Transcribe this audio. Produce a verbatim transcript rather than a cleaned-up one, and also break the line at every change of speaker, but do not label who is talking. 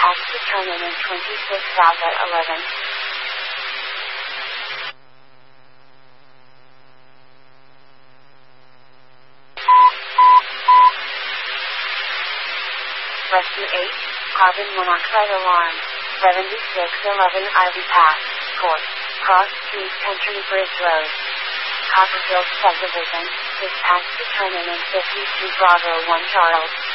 Past determinant twenty-six south at eleven. Rescue eight, carbon monoxide alarm, seventy-six eleven Ivy Path, Court, Cross Street Country Bridge Road, Copperfield Subdivision, dispatch determinant fifty-two Bravo one Charles.